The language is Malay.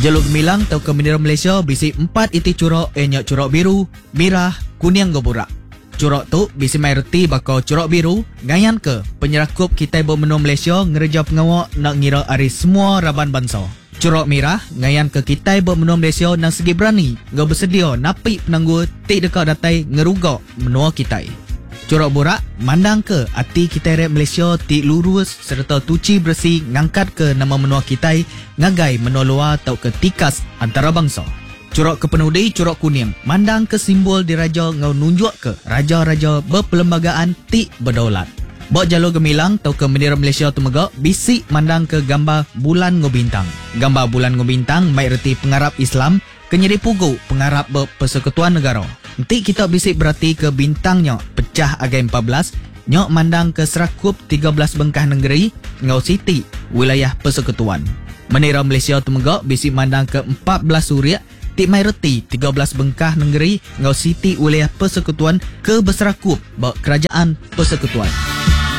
Jalur Gemilang atau ke bendera Malaysia bisi 4 iti curok nyok curok biru, merah, kuning goburak. Curok tu bisi mayoriti bakal curok biru ngayan ke penyerakup kita bermenua Malaysia ngereja pengawak nak ngira ari semua raban bangsa. Curok merah ngayan ke kita bermenua Malaysia nang segi berani ngau bersedia napi penangguh tik dekat datai ngerugak menua kita. Curok burak mandang ke hati kita rep Malaysia tik lurus serta tuci bersih ngangkat ke nama menua kita ngagai menua luar atau ke tikas antara bangsa. Curok kepenudi curok kuning mandang ke simbol diraja ngau nunjuk ke raja-raja berperlembagaan tik berdaulat. Bok jalur Gemilang atau ke bendera Malaysia tu megak bisik mandang ke gambar bulan ngobintang. Gambar bulan ngobintang mai reti pengarap Islam kenyeri pugu pengarap berpersekutuan negara. Nanti kita bisik berarti ke bintangnya pecah agai 14 nyok mandang ke serakup 13 bengkah negeri ngau siti wilayah persekutuan. Bendera Malaysia tu megak bisik mandang ke 14 suria tik mai reti 13 bengkah negeri ngau siti wilayah persekutuan ke berserakup bak kerajaan persekutuan.